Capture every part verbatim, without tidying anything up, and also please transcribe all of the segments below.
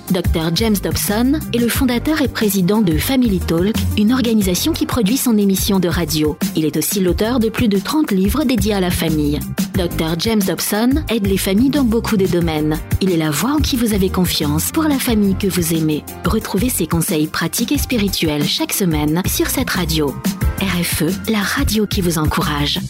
Docteur James Dobson est le fondateur et président de Family Talk, une organisation qui produit son émission de radio. Il est aussi l'auteur de plus de trente livres dédiés à la famille. Docteur James Dobson aide les familles dans beaucoup de domaines. Il est la voix en qui vous avez confiance pour la famille que vous aimez. Retrouvez ses conseils pratiques et spirituels chaque semaine sur cette radio. R F E, la radio qui vous encourage.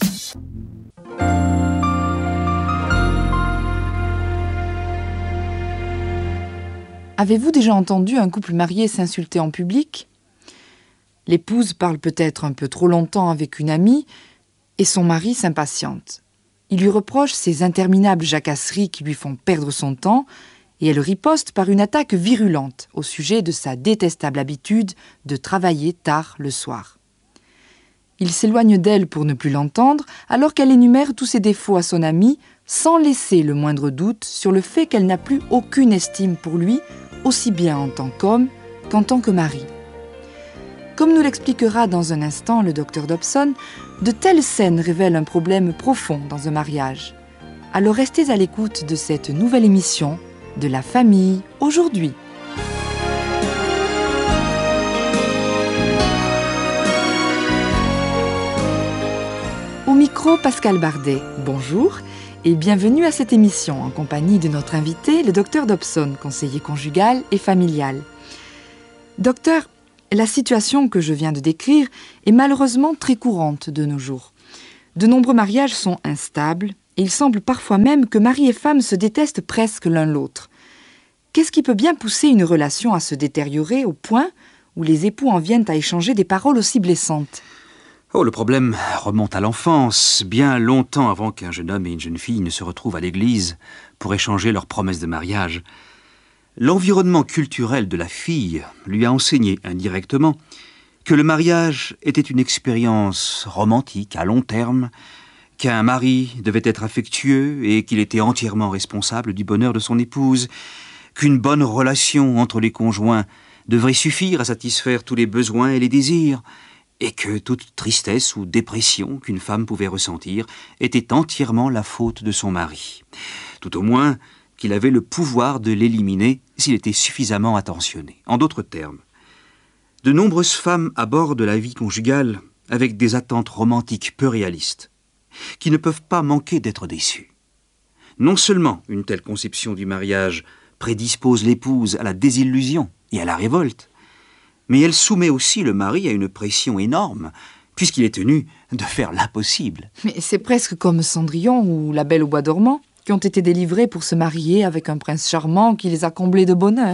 Avez-vous déjà entendu un couple marié s'insulter en public ? L'épouse parle peut-être un peu trop longtemps avec une amie et son mari s'impatiente. Il lui reproche ses interminables jacasseries qui lui font perdre son temps et elle riposte par une attaque virulente au sujet de sa détestable habitude de travailler tard le soir. Il s'éloigne d'elle pour ne plus l'entendre alors qu'elle énumère tous ses défauts à son ami sans laisser le moindre doute sur le fait qu'elle n'a plus aucune estime pour lui aussi bien en tant qu'homme qu'en tant que mari. Comme nous l'expliquera dans un instant le docteur Dobson, de telles scènes révèlent un problème profond dans un mariage. Alors restez à l'écoute de cette nouvelle émission de la famille aujourd'hui. Au micro, Pascal Bardet, bonjour. Et bienvenue à cette émission en compagnie de notre invité, le docteur Dobson, conseiller conjugal et familial. Docteur, la situation que je viens de décrire est malheureusement très courante de nos jours. De nombreux mariages sont instables et il semble parfois même que mari et femme se détestent presque l'un l'autre. Qu'est-ce qui peut bien pousser une relation à se détériorer au point où les époux en viennent à échanger des paroles aussi blessantes ? Oh, le problème remonte à l'enfance, bien longtemps avant qu'un jeune homme et une jeune fille ne se retrouvent à l'église pour échanger leurs promesses de mariage. L'environnement culturel de la fille lui a enseigné indirectement que le mariage était une expérience romantique à long terme, qu'un mari devait être affectueux et qu'il était entièrement responsable du bonheur de son épouse, qu'une bonne relation entre les conjoints devrait suffire à satisfaire tous les besoins et les désirs, et que toute tristesse ou dépression qu'une femme pouvait ressentir était entièrement la faute de son mari. Tout au moins qu'il avait le pouvoir de l'éliminer s'il était suffisamment attentionné. En d'autres termes, de nombreuses femmes abordent la vie conjugale avec des attentes romantiques peu réalistes, qui ne peuvent pas manquer d'être déçues. Non seulement une telle conception du mariage prédispose l'épouse à la désillusion et à la révolte, mais elle soumet aussi le mari à une pression énorme, puisqu'il est tenu de faire l'impossible. Mais c'est presque comme Cendrillon ou La Belle au bois dormant, qui ont été délivrés pour se marier avec un prince charmant qui les a comblés de bonheur.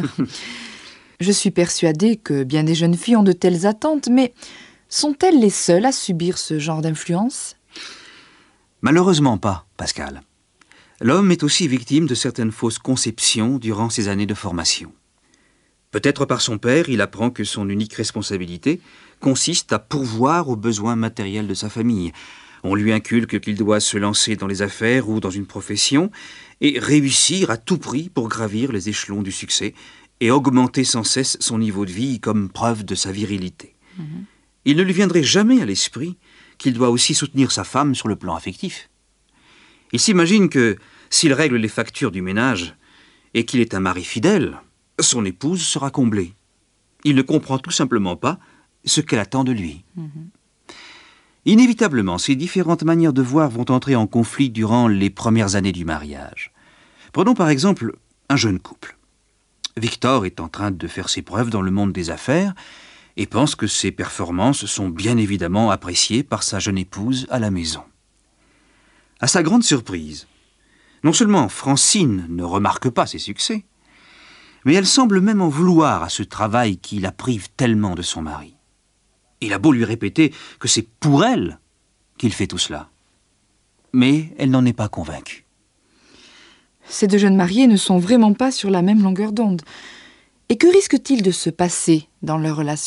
Je suis persuadée que bien des jeunes filles ont de telles attentes, mais sont-elles les seules à subir ce genre d'influence ? Malheureusement pas, Pascal. L'homme est aussi victime de certaines fausses conceptions durant ses années de formation. Peut-être par son père, il apprend que son unique responsabilité consiste à pourvoir aux besoins matériels de sa famille. On lui inculque qu'il doit se lancer dans les affaires ou dans une profession et réussir à tout prix pour gravir les échelons du succès et augmenter sans cesse son niveau de vie comme preuve de sa virilité. Mmh. Il ne lui viendrait jamais à l'esprit qu'il doit aussi soutenir sa femme sur le plan affectif. Il s'imagine que s'il règle les factures du ménage et qu'il est un mari fidèle, son épouse sera comblée. Il ne comprend tout simplement pas ce qu'elle attend de lui. Mmh. Inévitablement, ces différentes manières de voir vont entrer en conflit durant les premières années du mariage. Prenons par exemple un jeune couple. Victor est en train de faire ses preuves dans le monde des affaires et pense que ses performances sont bien évidemment appréciées par sa jeune épouse à la maison. À sa grande surprise, non seulement Francine ne remarque pas ses succès, mais elle semble même en vouloir à ce travail qui la prive tellement de son mari. Il a beau lui répéter que c'est pour elle qu'il fait tout cela. Mais elle n'en est pas convaincue. Ces deux jeunes mariés ne sont vraiment pas sur la même longueur d'onde. Et que risque-t-il de se passer dans leur relation ?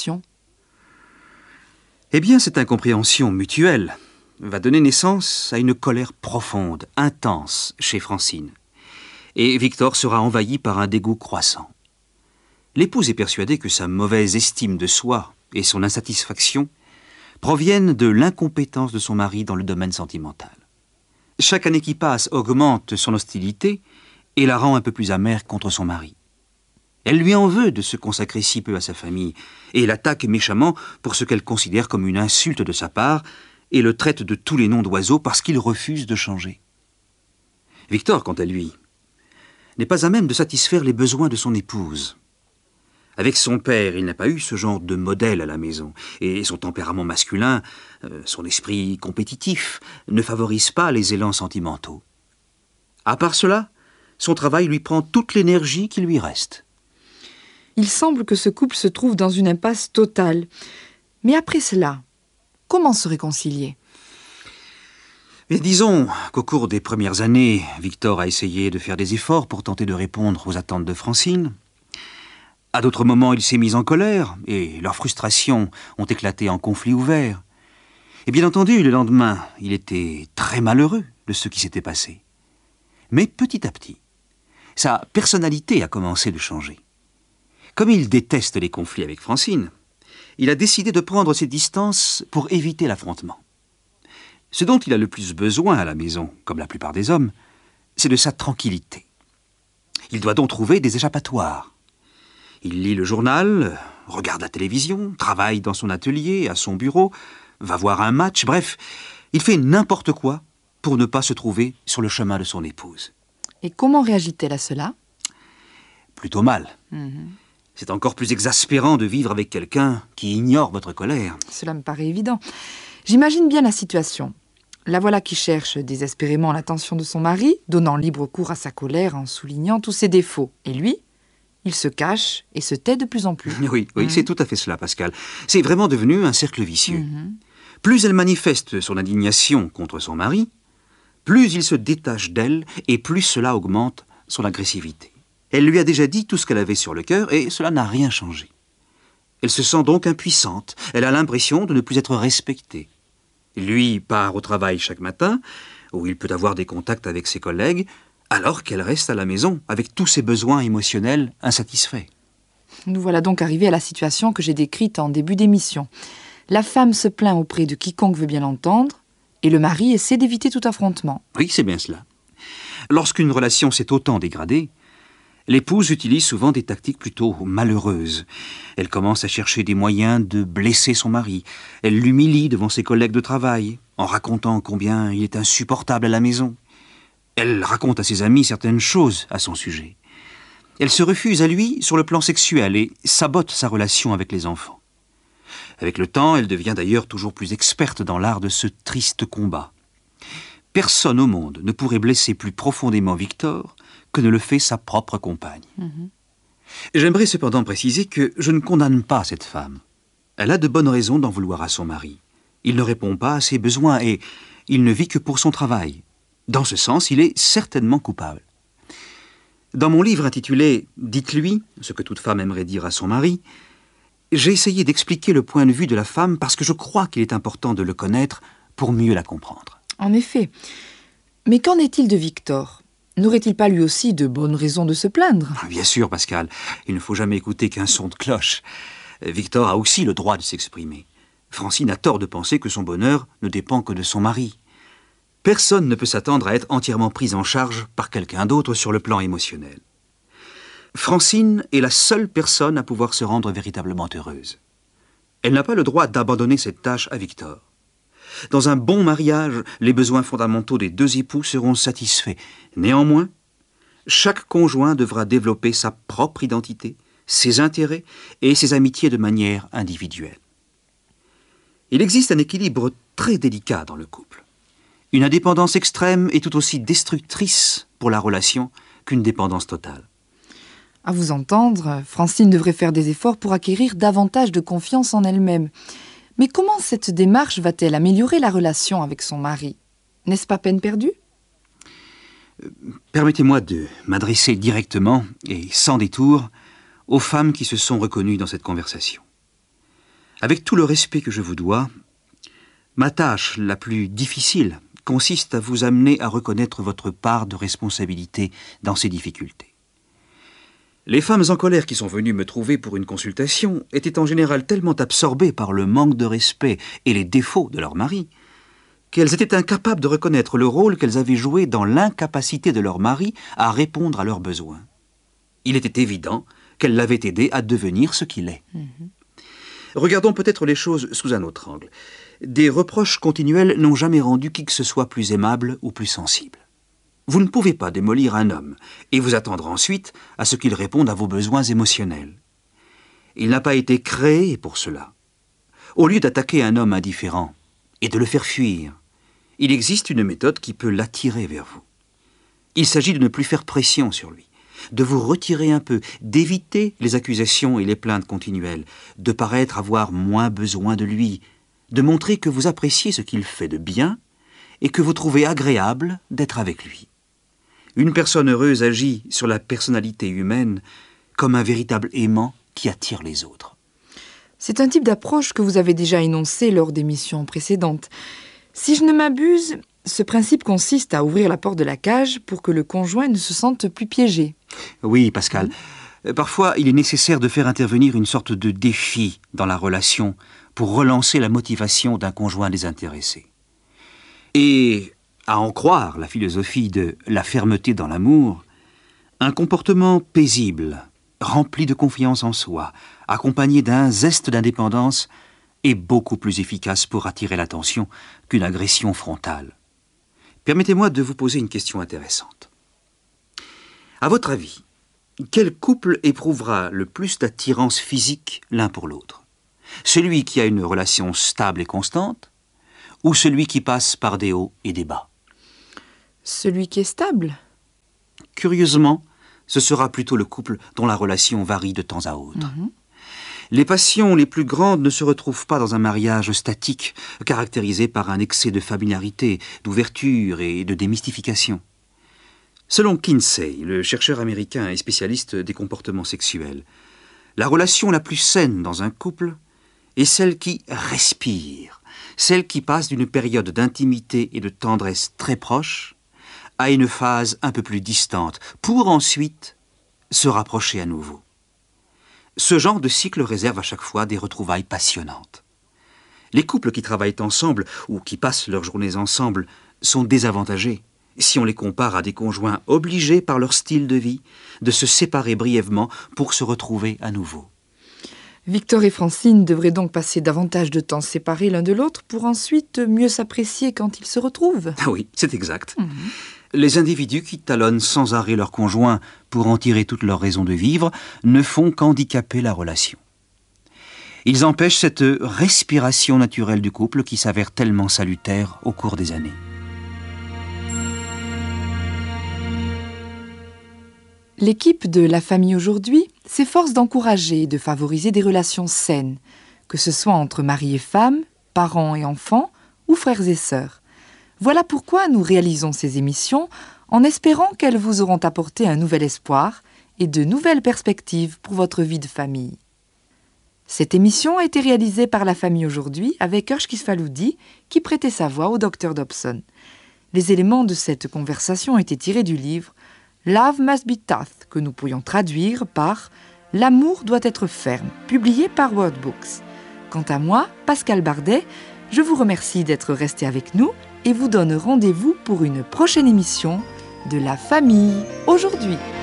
Eh bien, cette incompréhension mutuelle va donner naissance à une colère profonde, intense chez Francine. Et Victor sera envahi par un dégoût croissant. L'épouse est persuadée que sa mauvaise estime de soi et son insatisfaction proviennent de l'incompétence de son mari dans le domaine sentimental. Chaque année qui passe augmente son hostilité et la rend un peu plus amère contre son mari. Elle lui en veut de se consacrer si peu à sa famille, et l'attaque méchamment pour ce qu'elle considère comme une insulte de sa part, et le traite de tous les noms d'oiseaux parce qu'il refuse de changer. Victor, quant à lui, n'est pas à même de satisfaire les besoins de son épouse. Avec son père, il n'a pas eu ce genre de modèle à la maison, et son tempérament masculin, euh, son esprit compétitif, ne favorise pas les élans sentimentaux. À part cela, son travail lui prend toute l'énergie qui lui reste. Il semble que ce couple se trouve dans une impasse totale. Mais après cela, comment se réconcilier ? Mais disons qu'au cours des premières années, Victor a essayé de faire des efforts pour tenter de répondre aux attentes de Francine. À d'autres moments, il s'est mis en colère, et leurs frustrations ont éclaté en conflit ouvert. Et bien entendu, le lendemain, il était très malheureux de ce qui s'était passé. Mais petit à petit, sa personnalité a commencé de changer. Comme il déteste les conflits avec Francine, il a décidé de prendre ses distances pour éviter l'affrontement. Ce dont il a le plus besoin à la maison, comme la plupart des hommes, c'est de sa tranquillité. Il doit donc trouver des échappatoires. Il lit le journal, regarde la télévision, travaille dans son atelier, à son bureau, va voir un match, bref, il fait n'importe quoi pour ne pas se trouver sur le chemin de son épouse. Et comment réagit-elle à cela ? Plutôt mal. Mmh. C'est encore plus exaspérant de vivre avec quelqu'un qui ignore votre colère. Cela me paraît évident. J'imagine bien la situation. La voilà qui cherche désespérément l'attention de son mari, donnant libre cours à sa colère en soulignant tous ses défauts. Et lui, il se cache et se tait de plus en plus. Oui, oui, mmh. c'est tout à fait cela, Pascal. C'est vraiment devenu un cercle vicieux. Mmh. Plus elle manifeste son indignation contre son mari, plus il se détache d'elle et plus cela augmente son agressivité. Elle lui a déjà dit tout ce qu'elle avait sur le cœur et cela n'a rien changé. Elle se sent donc impuissante. Elle a l'impression de ne plus être respectée. Lui part au travail chaque matin, où il peut avoir des contacts avec ses collègues, alors qu'elle reste à la maison avec tous ses besoins émotionnels insatisfaits. Nous voilà donc arrivés à la situation que j'ai décrite en début d'émission. La femme se plaint auprès de quiconque veut bien l'entendre, et le mari essaie d'éviter tout affrontement. Oui, c'est bien cela. Lorsqu'une relation s'est autant dégradée, l'épouse utilise souvent des tactiques plutôt malheureuses. Elle commence à chercher des moyens de blesser son mari. Elle l'humilie devant ses collègues de travail, en racontant combien il est insupportable à la maison. Elle raconte à ses amis certaines choses à son sujet. Elle se refuse à lui sur le plan sexuel et sabote sa relation avec les enfants. Avec le temps, elle devient d'ailleurs toujours plus experte dans l'art de ce triste combat. Personne au monde ne pourrait blesser plus profondément Victor que ne le fait sa propre compagne. Mmh. J'aimerais cependant préciser que je ne condamne pas cette femme. Elle a de bonnes raisons d'en vouloir à son mari. Il ne répond pas à ses besoins et il ne vit que pour son travail. Dans ce sens, il est certainement coupable. Dans mon livre intitulé « Dites-lui ce que toute femme aimerait dire à son mari », j'ai essayé d'expliquer le point de vue de la femme parce que je crois qu'il est important de le connaître pour mieux la comprendre. En effet. Mais qu'en est-il de Victor ? N'aurait-il pas lui aussi de bonnes raisons de se plaindre ? Bien sûr, Pascal. Il ne faut jamais écouter qu'un son de cloche. Victor a aussi le droit de s'exprimer. Francine a tort de penser que son bonheur ne dépend que de son mari. Personne ne peut s'attendre à être entièrement prise en charge par quelqu'un d'autre sur le plan émotionnel. Francine est la seule personne à pouvoir se rendre véritablement heureuse. Elle n'a pas le droit d'abandonner cette tâche à Victor. Dans un bon mariage, les besoins fondamentaux des deux époux seront satisfaits. Néanmoins, chaque conjoint devra développer sa propre identité, ses intérêts et ses amitiés de manière individuelle. Il existe un équilibre très délicat dans le couple. Une indépendance extrême est tout aussi destructrice pour la relation qu'une dépendance totale. À vous entendre, Francine devrait faire des efforts pour acquérir davantage de confiance en elle-même. Mais comment cette démarche va-t-elle améliorer la relation avec son mari ? N'est-ce pas peine perdue ? euh, Permettez-moi de m'adresser directement et sans détour aux femmes qui se sont reconnues dans cette conversation. Avec tout le respect que je vous dois, ma tâche la plus difficile consiste à vous amener à reconnaître votre part de responsabilité dans ces difficultés. Les femmes en colère qui sont venues me trouver pour une consultation étaient en général tellement absorbées par le manque de respect et les défauts de leur mari qu'elles étaient incapables de reconnaître le rôle qu'elles avaient joué dans l'incapacité de leur mari à répondre à leurs besoins. Il était évident qu'elle l'avait aidé à devenir ce qu'il est. Mmh. Regardons peut-être les choses sous un autre angle. Des reproches continuels n'ont jamais rendu qui que ce soit plus aimable ou plus sensible. Vous ne pouvez pas démolir un homme et vous attendre ensuite à ce qu'il réponde à vos besoins émotionnels. Il n'a pas été créé pour cela. Au lieu d'attaquer un homme indifférent et de le faire fuir, il existe une méthode qui peut l'attirer vers vous. Il s'agit de ne plus faire pression sur lui, de vous retirer un peu, d'éviter les accusations et les plaintes continuelles, de paraître avoir moins besoin de lui, de montrer que vous appréciez ce qu'il fait de bien et que vous trouvez agréable d'être avec lui. Une personne heureuse agit sur la personnalité humaine comme un véritable aimant qui attire les autres. C'est un type d'approche que vous avez déjà énoncé lors d'émissions précédentes. Si je ne m'abuse, ce principe consiste à ouvrir la porte de la cage pour que le conjoint ne se sente plus piégé. Oui, Pascal. Mmh. Parfois, il est nécessaire de faire intervenir une sorte de défi dans la relation pour relancer la motivation d'un conjoint désintéressé. Et, à en croire la philosophie de la fermeté dans l'amour, un comportement paisible, rempli de confiance en soi, accompagné d'un zeste d'indépendance, est beaucoup plus efficace pour attirer l'attention qu'une agression frontale. Permettez-moi de vous poser une question intéressante. À votre avis, quel couple éprouvera le plus d'attirance physique l'un pour l'autre? Celui qui a une relation stable et constante ou celui qui passe par des hauts et des bas? Celui qui est stable. Curieusement, ce sera plutôt le couple dont la relation varie de temps à autre. Mmh. Les passions les plus grandes ne se retrouvent pas dans un mariage statique, caractérisé par un excès de familiarité, d'ouverture et de démystification. Selon Kinsey, le chercheur américain et spécialiste des comportements sexuels, la relation la plus saine dans un couple est celle qui respire, celle qui passe d'une période d'intimité et de tendresse très proche à une phase un peu plus distante, pour ensuite se rapprocher à nouveau. Ce genre de cycle réserve à chaque fois des retrouvailles passionnantes. Les couples qui travaillent ensemble ou qui passent leurs journées ensemble sont désavantagés si on les compare à des conjoints obligés par leur style de vie de se séparer brièvement pour se retrouver à nouveau. Victor et Francine devraient donc passer davantage de temps séparés l'un de l'autre pour ensuite mieux s'apprécier quand ils se retrouvent. Ah oui, c'est exact. Mmh. Les individus qui talonnent sans arrêt leur conjoint pour en tirer toutes leurs raisons de vivre ne font qu'handicaper la relation. Ils empêchent cette respiration naturelle du couple qui s'avère tellement salutaire au cours des années. L'équipe de La Famille aujourd'hui s'efforce d'encourager et de favoriser des relations saines, que ce soit entre mari et femme, parents et enfants ou frères et sœurs. Voilà pourquoi nous réalisons ces émissions en espérant qu'elles vous auront apporté un nouvel espoir et de nouvelles perspectives pour votre vie de famille. Cette émission a été réalisée par La Famille aujourd'hui avec Urshkis Faloudi qui prêtait sa voix au docteur Dobson. Les éléments de cette conversation étaient tirés du livre Love Must Be Tough, que nous pourrions traduire par L'amour doit être ferme, publié par Wordbooks. Quant à moi, Pascal Bardet, je vous remercie d'être resté avec nous et vous donne rendez-vous pour une prochaine émission de La Famille aujourd'hui.